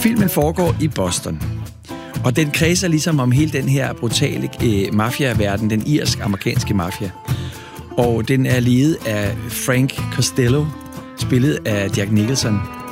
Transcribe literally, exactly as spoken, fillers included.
Filmen foregår i Boston, og den kredser ligesom om hele den her brutale øh, mafia-verden, den irsk-amerikanske mafia. Og den er ledet af Frank Costello, spillet af Jack Nicholson.